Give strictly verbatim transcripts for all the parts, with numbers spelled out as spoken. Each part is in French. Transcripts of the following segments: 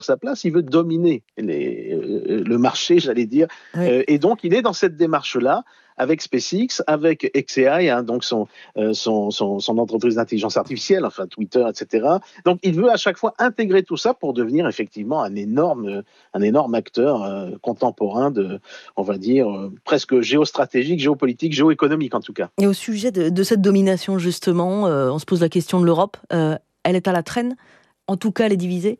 sa place, il veut dominer les, euh, le marché, j'allais dire. Oui. Euh, et donc, il est dans cette démarche-là, avec SpaceX, avec X A I, hein, donc son, euh, son, son, son entreprise d'intelligence artificielle, enfin Twitter, et cetera. Donc, il veut à chaque fois intégrer tout ça pour devenir effectivement un énorme, un énorme acteur euh, contemporain de, on va dire, euh, presque géostratégique, géopolitique, géoéconomique en tout cas. Et au sujet de, de cette domination, justement, euh, on se pose la question de l'Europe. Euh, elle est à la traîne. En tout cas, elle est divisée.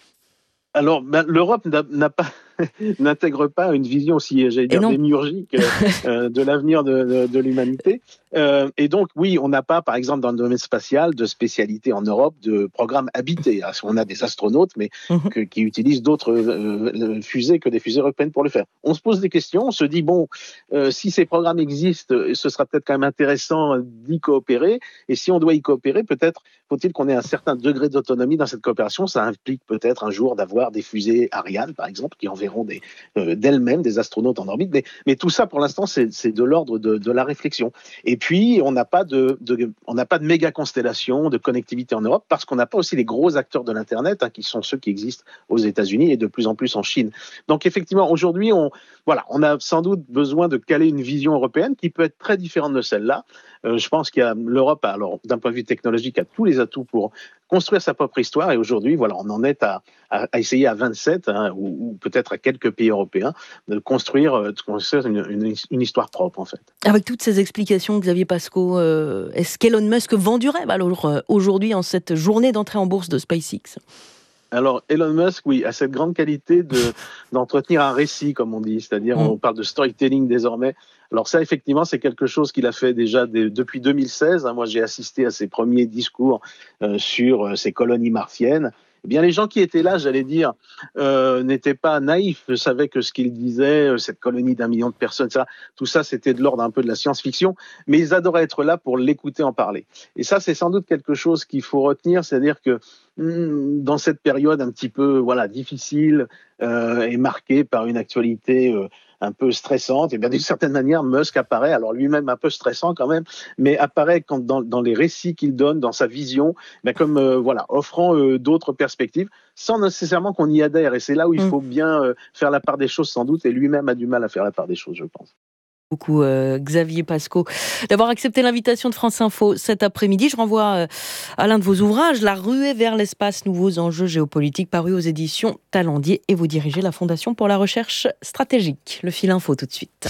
Alors, ben, l'Europe n'a, n'a pas, n'intègre pas une vision aussi, j'allais dire, démiurgique euh, de l'avenir de, de, de l'humanité. Euh, et donc, oui, on n'a pas, par exemple, dans le domaine spatial, de spécialité en Europe de programme habité. Alors, on a des astronautes, mais que, qui utilisent d'autres euh, fusées que des fusées européennes pour le faire. On se pose des questions, on se dit, bon, euh, si ces programmes existent, ce sera peut-être quand même intéressant d'y coopérer. Et si on doit y coopérer, peut-être faut-il qu'on ait un certain degré d'autonomie dans cette coopération. Ça implique peut-être un jour d'avoir des fusées Ariane, par exemple, qui enverront des, euh, d'elles-mêmes des astronautes en orbite. Mais, mais tout ça, pour l'instant, c'est, c'est de l'ordre de, de la réflexion. Et puis, on n'a pas de, de, on n'a pas de méga constellation de connectivité en Europe parce qu'on n'a pas aussi les gros acteurs de l'Internet, hein, qui sont ceux qui existent aux États-Unis et de plus en plus en Chine. Donc, effectivement, aujourd'hui, on, voilà, on a sans doute besoin de caler une vision européenne qui peut être très différente de celle-là. Euh, je pense qu'il y a l'Europe, alors d'un point de vue technologique, a tous les atouts pour construire sa propre histoire. Et aujourd'hui, voilà, on en est à, à, à essayer à vingt-sept, hein, ou, ou peut-être à quelques pays européens, de construire, de construire une, une, une histoire propre, en fait. Avec toutes ces explications, Xavier Pascaud, euh, est-ce qu'Elon Musk vend du rêve alors euh, aujourd'hui en cette journée d'entrée en bourse de SpaceX ? Alors, Elon Musk, oui, a cette grande qualité de, d'entretenir un récit, comme on dit, c'est-à-dire mmh. on parle de storytelling désormais. Alors ça, effectivement, c'est quelque chose qu'il a fait déjà des, depuis deux mille seize. Hein. Moi, j'ai assisté à ses premiers discours euh, sur euh, ces colonies martiennes. Eh bien, les gens qui étaient là, j'allais dire, euh, n'étaient pas naïfs, savaient que ce qu'il disait, euh, cette colonie d'un million de personnes, ça, tout ça, c'était de l'ordre un peu de la science-fiction, mais ils adoraient être là pour l'écouter en parler. Et ça, c'est sans doute quelque chose qu'il faut retenir, c'est-à-dire que hum, dans cette période un petit peu voilà, difficile euh, et marquée par une actualité euh, un peu stressante, et bien d'une certaine manière, Musk apparaît, alors lui-même un peu stressant quand même, mais apparaît quand, dans, dans les récits qu'il donne, dans sa vision, bien comme euh, voilà, offrant euh, d'autres perspectives, sans nécessairement qu'on y adhère. Et c'est là où il faut bien euh, faire la part des choses sans doute, et lui-même a du mal à faire la part des choses, je pense. Beaucoup euh, Xavier Pascaud d'avoir accepté l'invitation de France Info cet après-midi. Je renvoie euh, à l'un de vos ouvrages, La ruée vers l'espace, nouveaux enjeux géopolitiques, paru aux éditions Talendier, et vous dirigez la Fondation pour la recherche stratégique. Le fil info tout de suite.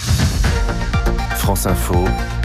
France Info,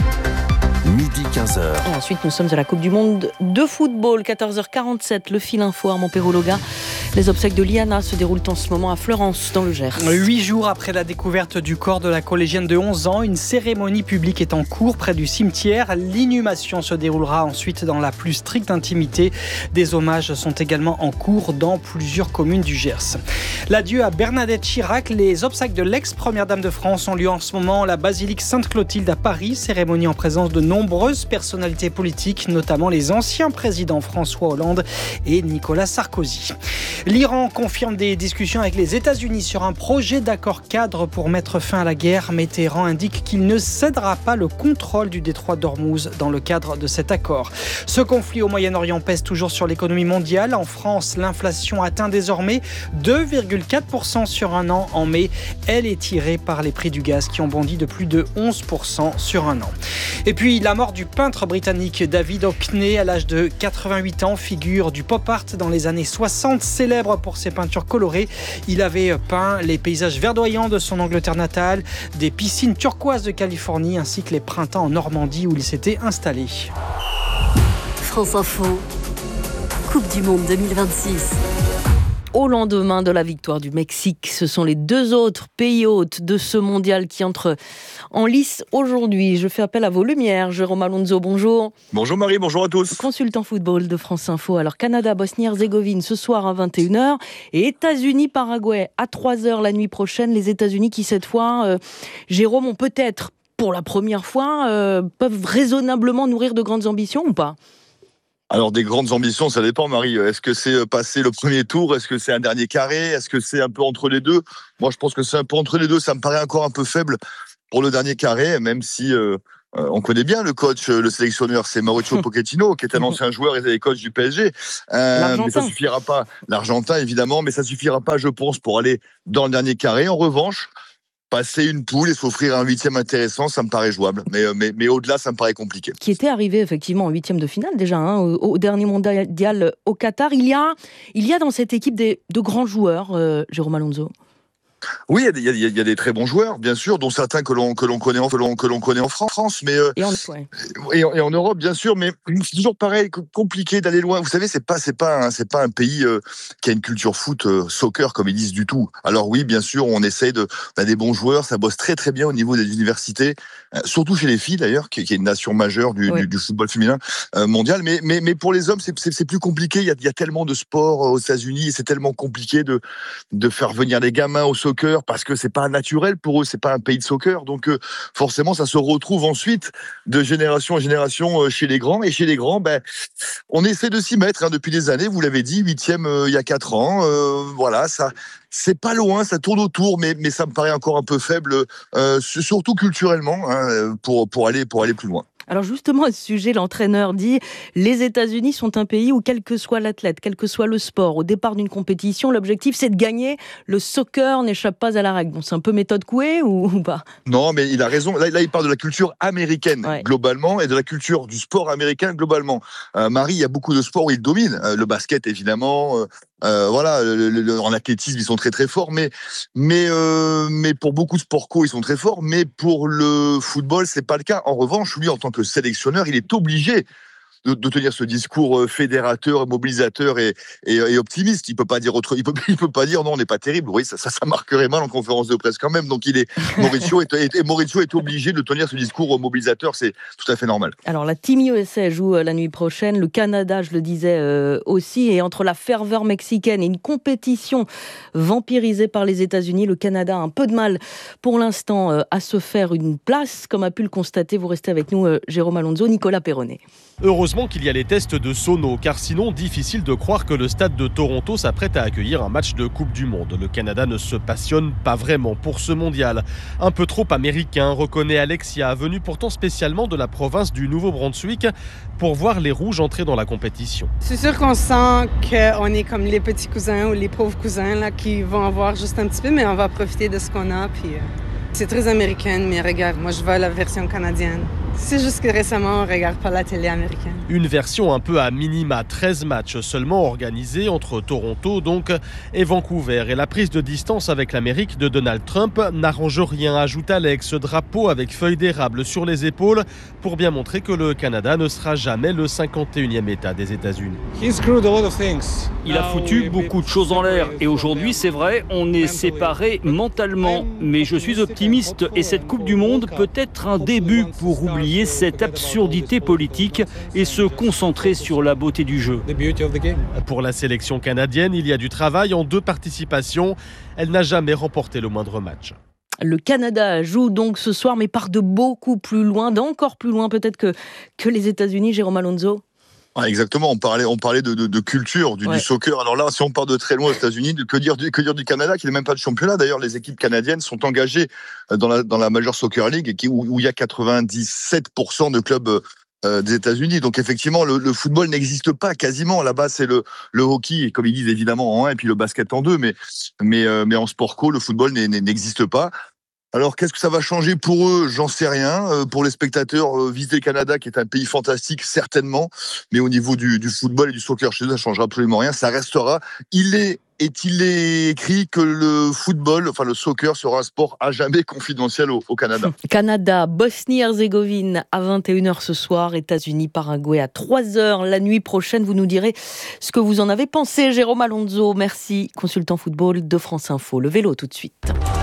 midi quinze heures. Et ensuite, nous sommes à la Coupe du Monde de football, quatorze heures quarante-sept. Le fil info, Armand Perrologa. Les obsèques de Liana se déroulent en ce moment à Fleurance, dans le Gers. Huit jours après la découverte du corps de la collégienne de onze ans, une cérémonie publique est en cours près du cimetière. L'inhumation se déroulera ensuite dans la plus stricte intimité. Des hommages sont également en cours dans plusieurs communes du Gers. L'adieu à Bernadette Chirac. Les obsèques de l'ex-première dame de France ont lieu en ce moment à la basilique Sainte-Clotilde à Paris. Cérémonie en présence de nombreuses personnalités politiques, notamment les anciens présidents François Hollande et Nicolas Sarkozy. L'Iran confirme des discussions avec les États-Unis sur un projet d'accord cadre pour mettre fin à la guerre, mais Téhéran indique qu'il ne cédera pas le contrôle du détroit d'Ormuz dans le cadre de cet accord. Ce conflit au Moyen-Orient pèse toujours sur l'économie mondiale. En France, l'inflation atteint désormais deux virgule quatre pour cent sur un an en mai. Elle est tirée par les prix du gaz qui ont bondi de plus de onze pour cent sur un an. Et puis la mort du peintre britannique David Hockney à l'âge de quatre-vingt-huit ans, figure du pop art dans les années soixante, célèbre pour ses peintures colorées. Il avait peint les paysages verdoyants de son Angleterre natale, des piscines turquoises de Californie ainsi que les printemps en Normandie où il s'était installé. France Info, Coupe du Monde deux mille vingt-six. Au lendemain de la victoire du Mexique, ce sont les deux autres pays hôtes de ce mondial qui entrent en lice aujourd'hui. Je fais appel à vos lumières. Jérôme Alonso, bonjour. Bonjour Marie, bonjour à tous. Consultant football de France Info. Alors Canada, Bosnie-Herzégovine ce soir à vingt et une heures et États-Unis-Paraguay à trois heures la nuit prochaine. Les États-Unis qui cette fois, euh, Jérôme, ont peut-être pour la première fois, euh, peuvent raisonnablement nourrir de grandes ambitions ou pas ? Alors, des grandes ambitions, ça dépend, Marie. Est-ce que c'est passer le premier tour ? Est-ce que c'est un dernier carré ? Est-ce que c'est un peu entre les deux ? Moi, je pense que c'est un peu entre les deux. Ça me paraît encore un peu faible pour le dernier carré, même si euh, Euh, on connaît bien le coach, le sélectionneur, c'est Mauricio Pochettino, qui est un ancien joueur et coach du P S G. Euh, mais ça suffira pas. L'Argentin, évidemment, mais ça suffira pas, je pense, pour aller dans le dernier carré. En revanche, passer une poule et s'offrir un huitième intéressant, ça me paraît jouable. Mais, mais, mais au-delà, ça me paraît compliqué. Qui était arrivé effectivement en huitième de finale déjà, hein, au, au dernier mondial au Qatar. Il y a, il y a dans cette équipe des, de grands joueurs, euh, Jérôme Alonso. Oui, il y, y, y a des très bons joueurs, bien sûr, dont certains que l'on que l'on connaît en que l'on, que l'on connaît en France, mais euh, et, en, ouais. et, en, et en Europe, bien sûr. Mais c'est toujours pareil, compliqué d'aller loin. Vous savez, c'est pas c'est pas un, c'est pas un pays euh, qui a une culture foot, euh, soccer comme ils disent du tout. Alors oui, bien sûr, on essaye de, on a des bons joueurs, ça bosse très très bien au niveau des universités, euh, surtout chez les filles d'ailleurs, qui, qui est une nation majeure du, oui. du, du football féminin euh, mondial. Mais mais mais pour les hommes, c'est c'est, c'est plus compliqué. Il y a il y a tellement de sports aux États-Unis et c'est tellement compliqué de de faire venir les gamins au soccer parce que c'est pas naturel pour eux, c'est pas un pays de soccer, donc euh, forcément ça se retrouve ensuite de génération en génération euh, chez les grands, et chez les grands, ben on essaie de s'y mettre hein, depuis des années. Vous l'avez dit, huitième euh, il y a quatre ans, euh, voilà, ça c'est pas loin, ça tourne autour, mais mais ça me paraît encore un peu faible, euh, surtout culturellement, hein, pour pour aller pour aller plus loin. Alors justement, à ce sujet, l'entraîneur dit « Les États-Unis sont un pays où, quel que soit l'athlète, quel que soit le sport, au départ d'une compétition, l'objectif c'est de gagner. Le soccer n'échappe pas à la règle. » Bon, c'est un peu méthode Coué ou, ou pas ? Non, mais il a raison. Là, là, il parle de la culture américaine, ouais. globalement, et de la culture du sport américain, globalement. Euh, Marie, il y a beaucoup de sports où il domine. Euh, le basket, évidemment... Euh... Euh, voilà, le, le, en athlétisme ils sont très très forts, mais mais euh, mais pour beaucoup de sports co ils sont très forts, mais pour le football c'est pas le cas. En revanche, lui en tant que sélectionneur, il est obligé de, de tenir ce discours fédérateur, mobilisateur et, et, et optimiste. Il peut pas dire autre, il peut, il peut pas dire non, on n'est pas terrible. Oui, ça, ça, ça marquerait mal en conférence de presse quand même. Donc il est Mauricio est, est, Mauricio est obligé de tenir ce discours mobilisateur. C'est tout à fait normal. Alors la Team U S A joue la nuit prochaine. Le Canada, je le disais euh, aussi, et entre la ferveur mexicaine et une compétition vampirisée par les États-Unis, le Canada a un peu de mal pour l'instant euh, à se faire une place, comme a pu le constater. Vous restez avec nous, euh, Jérôme Alonso, Nicolas Perronnet. Heureusement qu'il y a les tests de sono, car sinon, difficile de croire que le stade de Toronto s'apprête à accueillir un match de Coupe du Monde. Le Canada ne se passionne pas vraiment pour ce mondial. Un peu trop américain, reconnaît Alexia, venu pourtant spécialement de la province du Nouveau-Brunswick pour voir les Rouges entrer dans la compétition. C'est sûr qu'on sent qu'on est comme les petits cousins ou les pauvres cousins là, qui vont avoir juste un petit peu, mais on va profiter de ce qu'on a. Puis, euh, c'est très américain, mais regarde, moi je veux la version canadienne. C'est juste que récemment, on ne regarde pas la télé américaine. Une version un peu à minima, treize matchs seulement organisés entre Toronto donc et Vancouver. Et la prise de distance avec l'Amérique de Donald Trump n'arrange rien, ajoute Alex, drapeau avec feuille d'érable sur les épaules pour bien montrer que le Canada ne sera jamais le cinquante et unième État des États-Unis. Il a foutu beaucoup de choses en l'air et aujourd'hui, c'est vrai, on est séparés mentalement. Mais je suis optimiste et cette Coupe du Monde peut être un début pour oublier cette absurdité politique et se concentrer sur la beauté du jeu. Pour la sélection canadienne, il y a du travail en deux participations. Elle n'a jamais remporté le moindre match. Le Canada joue donc ce soir, mais part de beaucoup plus loin, d'encore plus loin peut-être que, que les États-Unis, Jérôme Alonso. Ah, exactement, on parlait, on parlait de, de, de culture, du, ouais. du soccer. Alors là, si on part de très loin aux États-Unis, que dire du, que dire du Canada, qui n'est même pas de championnat. D'ailleurs, les équipes canadiennes sont engagées dans la, dans la Major Soccer League, qui, où, où il y a quatre-vingt-dix-sept pour cent de clubs euh, des États-Unis. Donc effectivement, le, le football n'existe pas quasiment. Là-bas, c'est le, le hockey, comme ils disent évidemment en un, et puis le basket en deux. Mais, mais, euh, mais en sport co, le football n'existe pas. Alors, qu'est-ce que ça va changer pour eux ? J'en sais rien. Euh, pour les spectateurs, euh, visiter le Canada, qui est un pays fantastique, certainement. Mais au niveau du, du football et du soccer chez eux, ça ne changera absolument rien. Ça restera. Il est, est-il écrit que le football, enfin le soccer, sera un sport à jamais confidentiel au, au Canada. Canada, Bosnie-Herzégovine à vingt et une heures ce soir. États-Unis, Paraguay à trois heures la nuit prochaine. Vous nous direz ce que vous en avez pensé. Jérôme Alonso, merci. Consultant football de France Info. Le vélo tout de suite.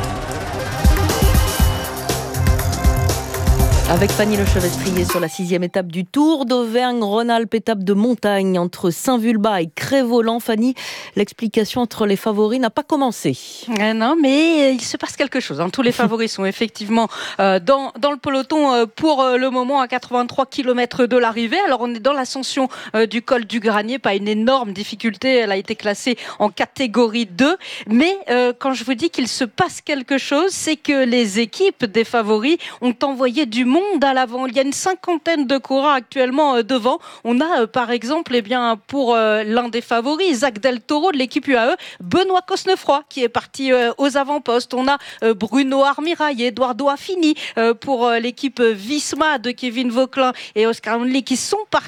Avec Fanny Lechevestrier sur la sixième étape du Tour d'Auvergne-Rhône-Alpes, étape de montagne entre Saint-Vulbas et Crest-Voland. Fanny, l'explication entre les favoris n'a pas commencé. Euh, non, mais il se passe quelque chose. Hein. Tous les favoris sont effectivement euh, dans, dans le peloton euh, pour euh, le moment à quatre-vingt-trois kilomètres de l'arrivée. Alors on est dans l'ascension euh, du col du Granier, pas une énorme difficulté. Elle a été classée en catégorie deux. Mais euh, quand je vous dis qu'il se passe quelque chose, c'est que les équipes des favoris ont envoyé du monde monde à l'avant. Il y a une cinquantaine de coureurs actuellement devant. On a par exemple, eh bien, pour l'un des favoris, Zach Del Toro de l'équipe U A E, Benoît Cosnefroy qui est parti aux avant-postes. On a Bruno Armirail, Eduardo Affini pour l'équipe Visma de Kevin Vauquelin et Oscar Onley qui sont partis